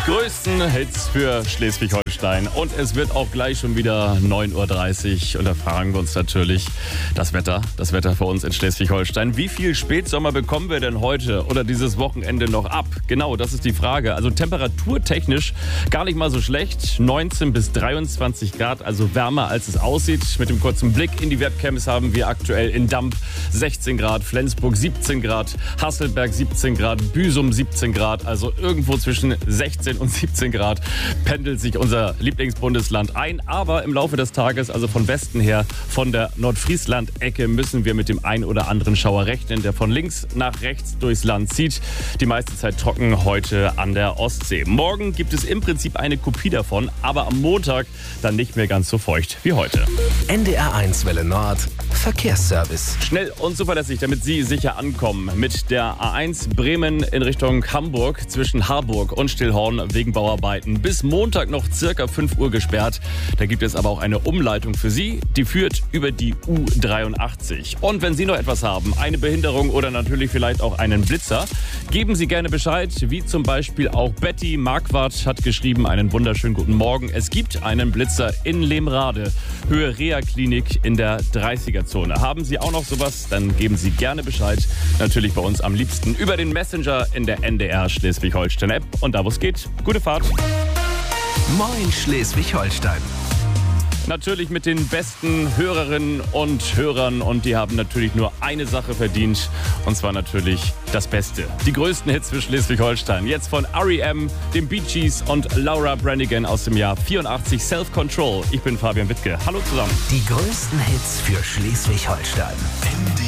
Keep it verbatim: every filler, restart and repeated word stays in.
Größten Hits für Schleswig-Holstein. Und es wird auch gleich schon wieder neun Uhr dreißig. Und da fragen wir uns natürlich das Wetter. Das Wetter für uns in Schleswig-Holstein. Wie viel Spätsommer bekommen wir denn heute oder dieses Wochenende noch ab? Genau, das ist die Frage. Also temperaturtechnisch gar nicht mal so schlecht. neunzehn bis dreiundzwanzig Grad, also wärmer als es aussieht. Mit dem kurzen Blick in die Webcams haben wir aktuell in Damp sechzehn Grad, Flensburg siebzehn Grad, Hasselberg siebzehn Grad, Büsum siebzehn Grad. Also irgendwo zwischen sechzehn und siebzehn Grad pendelt sich unser Lieblingsbundesland ein. Aber im Laufe des Tages, also von Westen her, von der Nordfriesland-Ecke, müssen wir mit dem ein oder anderen Schauer rechnen, der von links nach rechts durchs Land zieht. Die meiste Zeit trocken heute an der Ostsee. Morgen gibt es im Prinzip eine Kopie davon, aber am Montag dann nicht mehr ganz so feucht wie heute. N D R eins Welle Nord, Verkehrsservice. Schnell und zuverlässig, damit Sie sicher ankommen. Mit der A eins Bremen in Richtung Hamburg zwischen Harburg und Stillhorn wegen Bauarbeiten bis Montag noch circa fünf Uhr gesperrt. Da gibt es aber auch eine Umleitung für Sie, die führt über die U dreiundachtzig. Und wenn Sie noch etwas haben, eine Behinderung oder natürlich vielleicht auch einen Blitzer, geben Sie gerne Bescheid, wie zum Beispiel auch Betty Marquardt hat geschrieben, einen wunderschönen guten Morgen. Es gibt einen Blitzer in Lemrade, Höhe Reha-Klinik in der dreißiger-Zone. Haben Sie auch noch sowas, dann geben Sie gerne Bescheid. Natürlich bei uns am liebsten über den Messenger in der N D R Schleswig-Holstein-App. Und da, wo es geht, gute Fahrt. Moin Schleswig-Holstein. Natürlich mit den besten Hörerinnen und Hörern, und die haben natürlich nur eine Sache verdient, und zwar natürlich das Beste. Die größten Hits für Schleswig-Holstein. Jetzt von R E M, den Bee Gees und Laura Branigan aus dem Jahr vierundachtzig, Self-Control. Ich bin Fabian Wittke. Hallo zusammen. Die größten Hits für Schleswig-Holstein.